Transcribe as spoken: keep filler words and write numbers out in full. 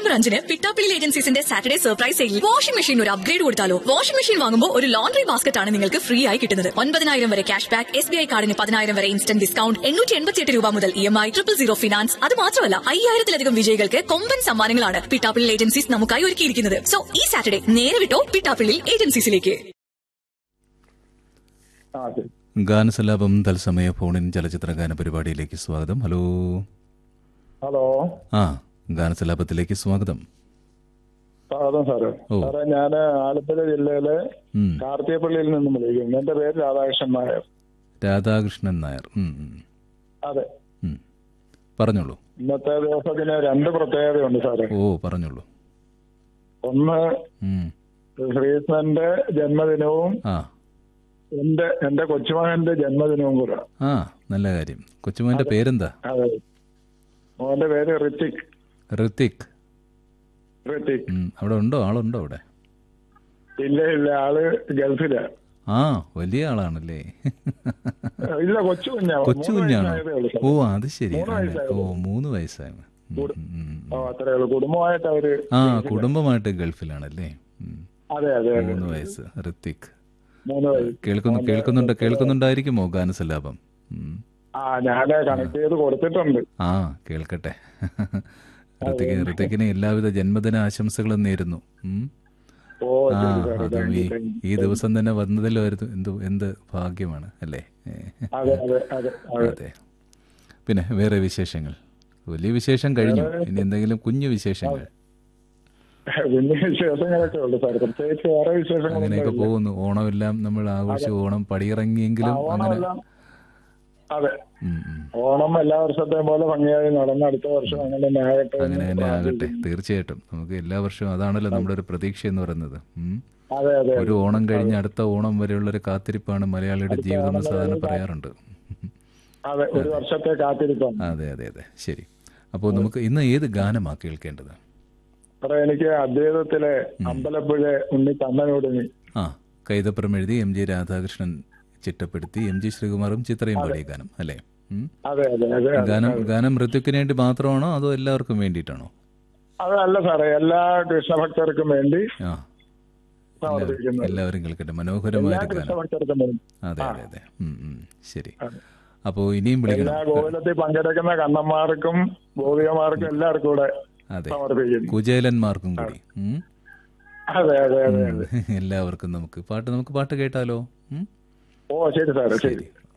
October അഞ്ചിന് Pittappilly ഏജൻസീസിന്റെ Saturday surprise സെയിലിൽ washing machine ഒരു അപ്ഗ്രേഡ് കൊടുത്താലോ? വാഷിംഗ് മെഷീൻ വാങ്ങുമ്പോൾ ഒരു ലോണ്ടറി ബാസ്ക്കറ്റ് ആണ് നിങ്ങൾക്ക് ഫ്രീ ആയി കിട്ടുന്നത്. ഒൻപതിനായിരം വരെ cash back, S B I കാർഡിന് പതിനായിരം വരെ ഇൻസ്റ്റന്റ് ഡിസ്കൗണ്ട്, എണ്ണൂറ്റി എൺപത്തിയെട്ട് രൂപ മുതൽ E M I, triple zero finance. അത് മാത്രമല്ല, അയ്യായിരത്തിലധികം വിജയികൾക്ക് കൊമ്പൻ സമ്മാനങ്ങളാണ് പിട്ടാപ്പിള്ളി ഏജൻസീസ് നമുക്കായി ഒരുക്കിയിരിക്കുന്നത്. സോ ഈ സാറ്റർഡേ നേരെ വിട്ടോ പിട്ടാപ്പിള്ളി ഏജൻസീസിലേക്ക്. ഗാനസലാപം തത്സമയ ഫോണിൻ ചലച്ചിത്ര ഗാന പരിപാടിയിലേക്ക് സ്വാഗതം. ഹലോ ഹലോ ആ ഗാനസലാപത്തിലേക്ക് സ്വാഗതം. സ്വാഗതം സാറ്. സാറേ, ഞാൻ ആലപ്പുഴ ജില്ലയിലെ കാർത്തികപ്പള്ളിയിൽ നിന്നും വിളിക്കുന്നു. എന്റെ പേര് രാധാകൃഷ്ണൻ നായർ. രാധാകൃഷ്ണൻ നായർ. അതെ, പറഞ്ഞോളൂ. ഇന്നത്തെ ദിവസത്തിന് രണ്ട് പ്രത്യേകതയുണ്ട് സാറേ. ഓ, പറഞ്ഞോളൂ. ഒന്ന്, ശ്രീകൃഷ്ണന്റെ ജന്മദിനവും ആ എന്റെ എന്റെ കൊച്ചുമകന്റെ ജന്മദിനവും കൂടെ. ആ, നല്ല കാര്യം. കൊച്ചുമോന്റെ പേരെന്താ? അതെ, മോന്റെ പേര് ഋത്തിക്. ഋത്തിക്. ഋത്തിക്. അവിടെ ഉണ്ടോ? ആളുണ്ടോ അവിടെ? ഇല്ല ഇല്ല, ആള് ഗൾഫിലാ. ആ, വലിയ ആളാണല്ലേ? ഇല്ല, കൊച്ചു കുഞ്ഞാ. കൊച്ചു കുഞ്ഞാണോ? ഓ, അത് ശരി. ഓ, മൂന്ന് വയസ്സായ. അത്രേ ഉള്ളൂ. കുടുംബമായിട്ട് അവര് ആ കുടുംബമായിട്ട് ഗൾഫിലാണല്ലേ? അതെ അതെ. മൂന്ന് വയസ്സ്. ഋത്തിക്. കേൾക്കുന്നു കേൾക്കുന്നുണ്ട് കേൾക്കുന്നുണ്ടായിരിക്കുമോ ഗാനസലാപം? ആ, ഞാന് കണക്ട് ചെയ്ത് കൊടുത്തിട്ടുണ്ട്. ആ, കേൾക്കട്ടെ. ഋത്തിക് ഋത്തിക്കിന് എല്ലാവിധ ജന്മദിന ആശംസകളും നേരുന്നു. ആ, അതും ഈ ഈ ദിവസം തന്നെ വന്നതിലായിരുന്നു. എന്ത് എന്ത് ഭാഗ്യമാണ് അല്ലേ? അതെ. പിന്നെ വേറെ വിശേഷങ്ങൾ? വലിയ വിശേഷം കഴിഞ്ഞു. ഇനി എന്തെങ്കിലും കുഞ്ഞു വിശേഷങ്ങൾ? അങ്ങനെയൊക്കെ പോകുന്നു. ഓണമെല്ലാം നമ്മൾ ആഘോഷിച്ചു. ഓണം പടിയിറങ്ങിയെങ്കിലും അങ്ങനെ അതെ, ഓണം എല്ലാ വർഷത്തെയും പോലെ ഭംഗിയായി നടന്ന് അടുത്ത വർഷം അങ്ങനെ തന്നെ ആകട്ടെ. അങ്ങനെ തന്നെ ആകട്ടെ. തീർച്ചയായിട്ടും നമുക്ക് എല്ലാ വർഷവും അതാണല്ലോ നമ്മുടെ ഒരു പ്രതീക്ഷ എന്ന് പറയുന്നത്. ഒരു ഓണം കഴിഞ്ഞ് അടുത്ത ഓണം വരെയുള്ള ഒരു കാത്തിരിപ്പാണ് മലയാളിയുടെ ജീവിതം എന്ന് സാധാരണ പറയാറുണ്ട്. അതെ, ഒരു വർഷത്തെ കാത്തിരിപ്പാണ്. അതെ അതെ അതെ. ശരി. അപ്പോൾ നമുക്ക് ഇന്ന് ഏത് ഗാനമാ കേൾക്കേണ്ടത്? എനിക്ക് അദ്വൈതത്തിലെ അമ്പലപ്പുഴ ഉണ്ണി കണ്ണനോടുങ്ങി. ആ, കൈതപ്പുറം എഴുതി M G Radhakrishnan ചിട്ടപ്പെടുത്തി M G ശ്രീകുമാറും ചിത്രയും പാടിയ ഗാനം അല്ലേ? ഗാനം ഗാനം ഋത്വിക്കിന് വേണ്ടി മാത്രമാണോ അതോ എല്ലാവർക്കും വേണ്ടിയിട്ടാണോ? അതല്ല സാറേ, എല്ലാ കൃഷ്ണഭക്തർക്കും വേണ്ടി. ആ, എല്ലാവരും കേൾക്കട്ടെ. മനോഹരമായ ഗാനം. അതെ അതെ അതെ. ശരി. അപ്പോ ഇനിയും വിളിക്കണം. ഗോകുലത്തിൽ പങ്കെടുക്കുന്ന കണ്ണന്മാർക്കും ഗോപികമാർക്കും എല്ലാവർക്കും കൂടെ. അതെ, കുചേലന്മാർക്കും കൂടി. അതെ അതെ അതെ. എല്ലാവർക്കും നമുക്ക് പാട്ട് നമുക്ക് പാട്ട് കേട്ടാലോ? ഓ ശരി സാറേ, ശരി.